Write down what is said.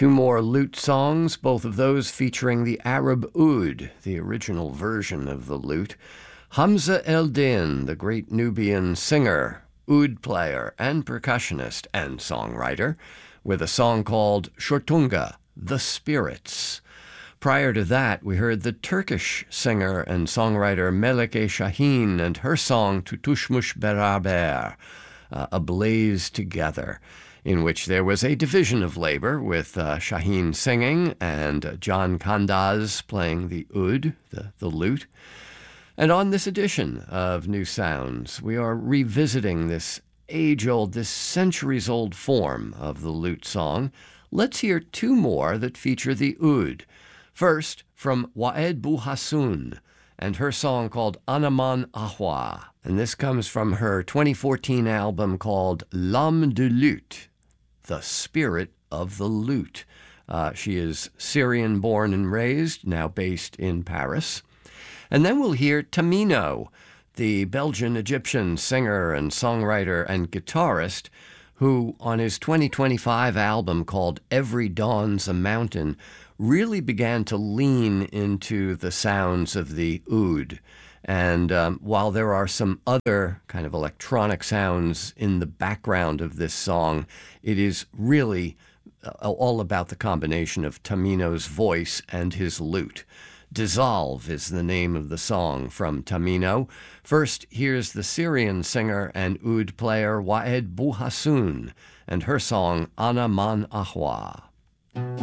Two more lute songs, both of those featuring the Arab oud, the original version of the lute. Hamza El-Din, the great Nubian singer, oud player, and percussionist and songwriter, with a song called Shortunga, The Spirits. Prior to that, we heard the Turkish singer and songwriter Meleke Şahin and her song Tutuşmuş Beraber, Ablaze Together, in which there was a division of labor with Şahin singing and Can Kandaz playing the oud, the lute. And on this edition of New Sounds, we are revisiting this age-old, this centuries-old form of the lute song. Let's hear two more that feature the oud. First, from Waed Bouhassoun and her song called Anaman Ahwa. And this comes from her 2014 album called L'Âme du Luth, The Spirit of the Lute. She is Syrian-born and raised, now based in Paris. And then we'll hear Tamino, the Belgian-Egyptian singer and songwriter and guitarist, who on his 2025 album called Every Dawn's a Mountain really began to lean into the sounds of the oud. And while there are some other kind of electronic sounds in the background of this song, it is really all about the combination of Tamino's voice and his lute. Dissolve is the name of the song from Tamino. First, here's the Syrian singer and oud player Waed Bouhassoun and her song Ana Man Ahwa.